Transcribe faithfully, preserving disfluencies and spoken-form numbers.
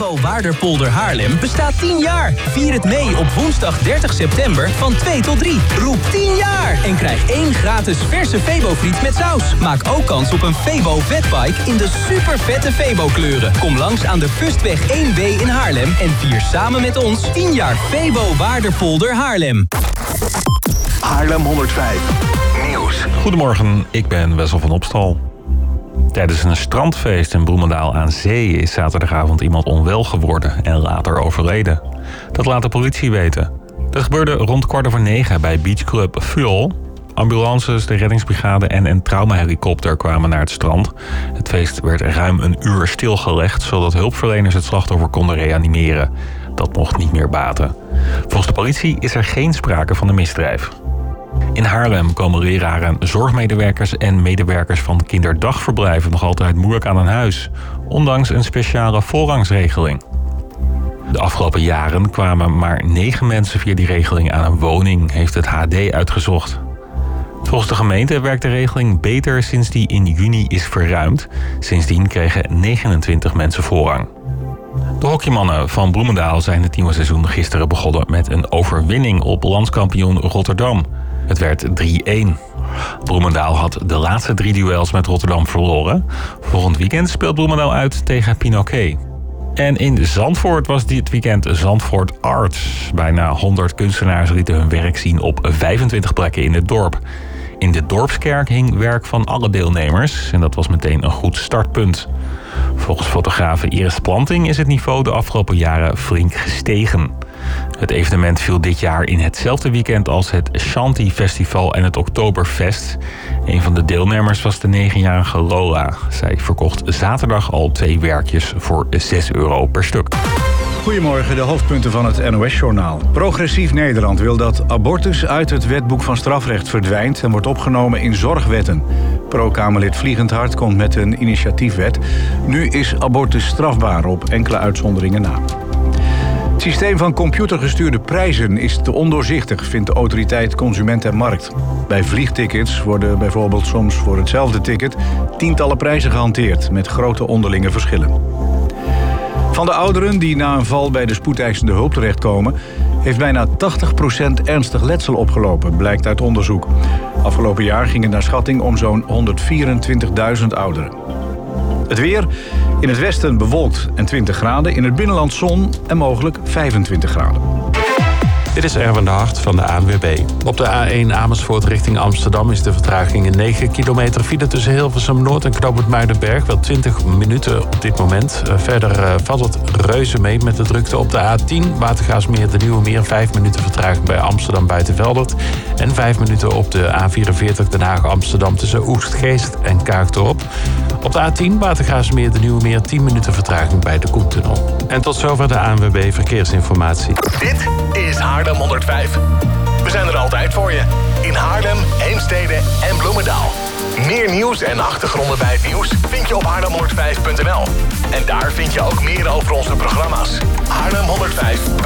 Febo Waarderpolder Haarlem bestaat tien jaar. Vier het mee op woensdag dertig september van twee tot drie. Roep tien jaar en krijg één gratis verse Febo-friet met saus. Maak ook kans op een Febo Vetbike in de super vette Febo kleuren. Kom langs aan de Kustweg één B in Haarlem en vier samen met ons tien jaar Febo Waarderpolder Haarlem. Haarlem honderdvijf Nieuws. Goedemorgen, ik ben Wessel van Opstal. Tijdens een strandfeest in Bloemendaal aan Zee is zaterdagavond iemand onwel geworden en later overleden. Dat laat de politie weten. Dat gebeurde rond kwart over negen bij beachclub Fuel. Ambulances, de reddingsbrigade en een traumahelikopter kwamen naar het strand. Het feest werd ruim een uur stilgelegd, zodat hulpverleners het slachtoffer konden reanimeren. Dat mocht niet meer baten. Volgens de politie is er geen sprake van een misdrijf. In Haarlem komen leraren, zorgmedewerkers en medewerkers van kinderdagverblijven nog altijd moeilijk aan een huis, ondanks een speciale voorrangsregeling. De afgelopen jaren kwamen maar negen mensen via die regeling aan een woning, heeft het H D uitgezocht. Volgens de gemeente werkt de regeling beter sinds die in juni is verruimd. Sindsdien kregen negenentwintig mensen voorrang. De hockeymannen van Bloemendaal zijn het nieuwe seizoen gisteren begonnen met een overwinning op landskampioen Rotterdam. Het werd drie-een. Bloemendaal had de laatste drie duels met Rotterdam verloren. Volgend weekend speelt Bloemendaal uit tegen Pinoquet. En in Zandvoort was dit weekend Zandvoort Arts. Bijna honderd kunstenaars lieten hun werk zien op vijfentwintig plekken in het dorp. In de dorpskerk hing werk van alle deelnemers en dat was meteen een goed startpunt. Volgens fotografe Iris Planting is het niveau de afgelopen jaren flink gestegen. Het evenement viel dit jaar in hetzelfde weekend als het Shanti Festival en het Oktoberfest. Een van de deelnemers was de negenjarige Lola. Zij verkocht zaterdag al twee werkjes voor zes euro per stuk. Goedemorgen, de hoofdpunten van het N O S-journaal. Progressief Nederland wil dat abortus uit het wetboek van strafrecht verdwijnt en wordt opgenomen in zorgwetten. Pro-Kamerlid Vliegendhart komt met een initiatiefwet. Nu is abortus strafbaar op enkele uitzonderingen na. Het systeem van computergestuurde prijzen is te ondoorzichtig, vindt de autoriteit Consument en Markt. Bij vliegtickets worden bijvoorbeeld soms voor hetzelfde ticket tientallen prijzen gehanteerd met grote onderlinge verschillen. Van de ouderen die na een val bij de spoedeisende hulp terechtkomen, heeft bijna tachtig procent ernstig letsel opgelopen, blijkt uit onderzoek. Afgelopen jaar ging het naar schatting om zo'n honderdvierentwintigduizend ouderen. Het weer, in het westen bewolkt en twintig graden, in het binnenland zon en mogelijk vijfentwintig graden. Dit is Erwin de Hart van de A N W B. Op de A één Amersfoort richting Amsterdam is de vertraging in negen kilometer file tussen Hilversum Noord en Knoop het Muidenberg. Wel twintig minuten op dit moment. Verder uh, valt het reuze mee met de drukte op de A tien. Watergaasmeer de Nieuwe Meer, vijf minuten vertraging bij Amsterdam Buitenveldert. En vijf minuten op de A vierenveertig Den Haag Amsterdam tussen Oegstgeest en Kaagdorp. Op de A tien Watergaasmeer de Nieuwe Meer, tien minuten vertraging bij de Koentunnel. En tot zover de A N W B Verkeersinformatie. Dit is Haarlem honderdvijf. We zijn er altijd voor je. In Haarlem, Heemstede en Bloemendaal. Meer nieuws en achtergronden bij het nieuws vind je op haarlem honderdvijf punt n l. En daar vind je ook meer over onze programma's. Haarlem honderdvijf.